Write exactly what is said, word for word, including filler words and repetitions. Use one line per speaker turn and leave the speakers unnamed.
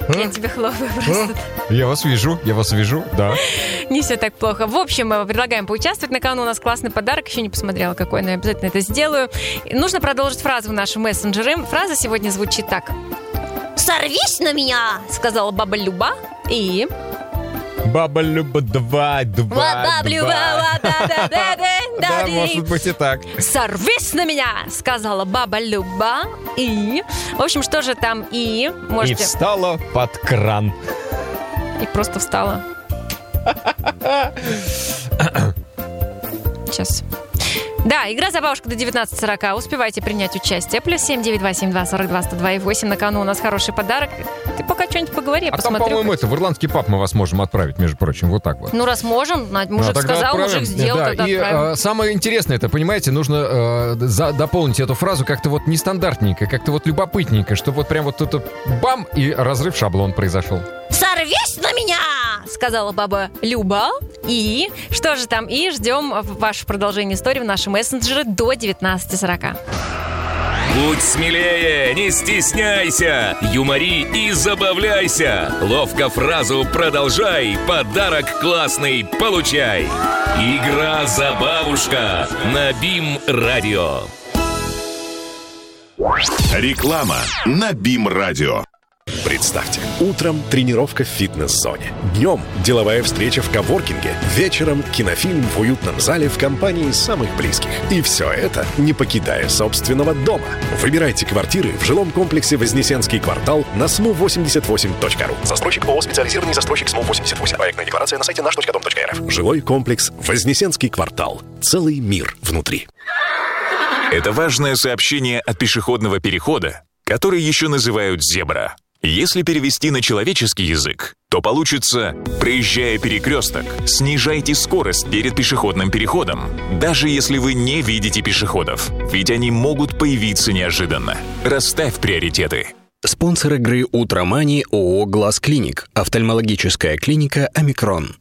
Я тебе хлопаю просто.
Я вас вижу, я вас вижу, да.
Не все так плохо. В общем, мы предлагаем поучаствовать. На кону у нас классный подарок. Еще не посмотрела, какой, но я обязательно это сделаю. Нужно продолжить фразу в нашем мессенджере. Фраза сегодня звучит так. «Сорвись на меня!» сказала баба Люба. И...
Баба Люба, два, два,
Баба Люба,
да, может быть и так.
«Сорвись на меня!» сказала баба Люба. И... В общем, что же там и... Можете...
И встала под кран.
И просто встала. Сейчас. Да, игра «Забавушка» до девятнадцать сорок. Успевайте принять участие. Плюс семь девять два семь два сорок два сто два и восемь. На кону у нас хороший подарок. Ты пока что-нибудь поговори, я
а
посмотрю.
там, по-моему,
как...
это в ирландский паб мы вас можем отправить, между прочим, вот так вот.
Ну, раз можем, мужик
ну,
сказал,
отправим.
мужик сделал,
да,
тогда
и
отправим.
э, самое интересное, это, понимаете, нужно э, за, дополнить эту фразу как-то вот нестандартненько, как-то вот любопытненько, чтобы вот прям вот тут бам, и разрыв шаблон произошел.
«Сорвись на меня!» сказала баба Люба. И что же там? И ждем ваше продолжение истории в нашем мессенджере до девятнадцать сорок.
Будь смелее, не стесняйся, юмори и забавляйся. Ловко фразу продолжай, подарок классный получай. Игра «Забавушка» на БИМ-радио.
Реклама на БИМ-радио.
Представьте, утром тренировка в фитнес-зоне, днем деловая встреча в коворкинге, вечером кинофильм в уютном зале в компании самых близких. И все это, не покидая собственного дома. Выбирайте квартиры в жилом комплексе «Вознесенский квартал» на сму восемьдесят восемь точка ру. Застройщик ООО «Специализированный застройщик СМУ восемьдесят восемь». Проектная декларация на сайте наш точка дом точка эр эф. Жилой комплекс «Вознесенский квартал». Целый мир внутри.
Это важное сообщение от пешеходного перехода, который еще называют «зебра». Если перевести на человеческий язык, то получится: проезжая перекресток, снижайте скорость перед пешеходным переходом, даже если вы не видите пешеходов, ведь они могут появиться неожиданно. Расставь приоритеты.
Спонсор игры «Утромани» ООО «Глаз Клиник». Офтальмологическая клиника «Омикрон».